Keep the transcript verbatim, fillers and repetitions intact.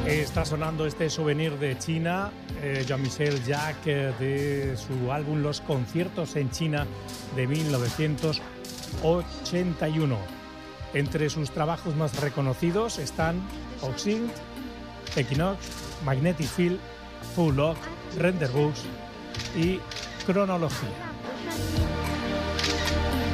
Está sonando este souvenir de China, eh, Jean-Michel Jarre, eh, de su álbum Los conciertos en China de mil novecientos ochenta y uno. Entre sus trabajos más reconocidos están Oxint, Equinox, Magnetic Field, Full Lock, Render Books y Cronología.